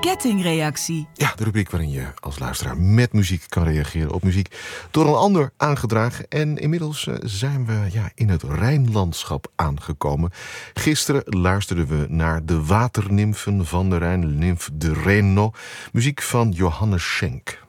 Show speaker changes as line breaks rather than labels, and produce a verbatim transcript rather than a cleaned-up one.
kettingreactie.
Ja, de rubriek waarin je als luisteraar met muziek kan reageren op muziek door een ander aangedragen. En inmiddels zijn we ja, in het Rijnlandschap aangekomen. Gisteren luisterden we naar de waternimfen van de Rijn, Nymphe de Reno, muziek van Johannes Schenk.